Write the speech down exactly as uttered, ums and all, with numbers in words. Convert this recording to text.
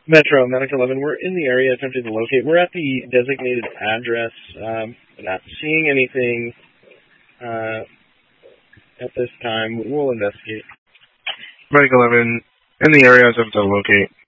Metro, Medic eleven, we're in the area attempting to locate. We're at the designated address. Um, not seeing anything uh, at this time. We'll investigate. Medic eleven, in the area attempting to locate.